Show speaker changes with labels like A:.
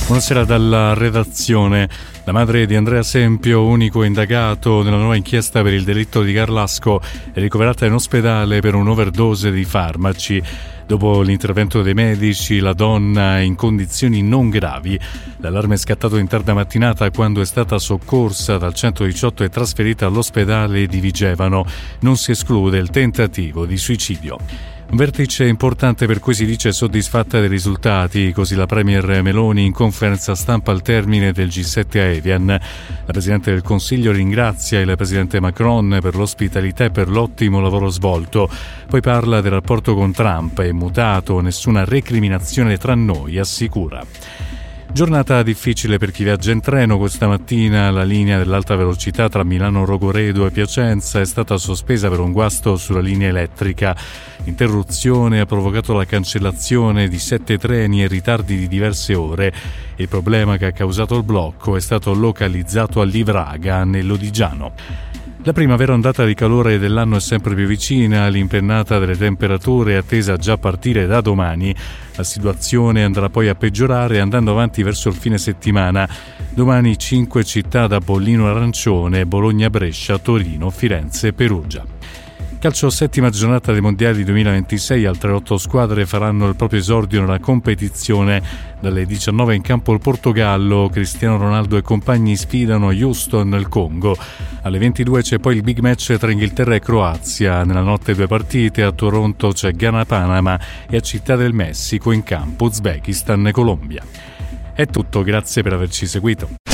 A: Buonasera dalla redazione. La madre di Andrea Sempio, unico indagato nella nuova inchiesta per il delitto di Garlasco, è ricoverata in ospedale per un'overdose di farmaci. Dopo l'intervento dei medici, la donna è in condizioni non gravi. L'allarme è scattato in tarda mattinata quando è stata soccorsa dal 118 e trasferita all'ospedale di Vigevano. Non si esclude il tentativo di suicidio. Un vertice importante per cui si dice soddisfatta dei risultati, così la premier Meloni in conferenza stampa al termine del G7 a Evian. La Presidente del Consiglio ringrazia il Presidente Macron per l'ospitalità e per l'ottimo lavoro svolto. Poi parla del rapporto con Trump, è mutato, nessuna recriminazione tra noi, assicura. Giornata difficile per chi viaggia in treno. Questa mattina la linea dell'alta velocità tra Milano Rogoredo e Piacenza è stata sospesa per un guasto sulla linea elettrica. L'interruzione ha provocato la cancellazione di 7 treni e ritardi di diverse ore. Il problema che ha causato il blocco è stato localizzato a Livraga, nell'Odigiano. La prima vera ondata di calore dell'anno è sempre più vicina, l'impennata delle temperature è attesa già a partire da domani. La situazione andrà poi a peggiorare andando avanti verso il fine settimana. Domani 5 città da bollino arancione: Bologna, Brescia, Torino, Firenze e Perugia. Calcio, settima giornata dei mondiali 2026, altre 8 squadre faranno il proprio esordio nella competizione. Dalle 19 in campo il Portogallo, Cristiano Ronaldo e compagni sfidano Houston nel Congo. Alle 22 c'è poi il big match tra Inghilterra e Croazia. Nella notte 2 partite, a Toronto c'è Ghana-Panama e a Città del Messico in campo Uzbekistan e Colombia. È tutto, grazie per averci seguito.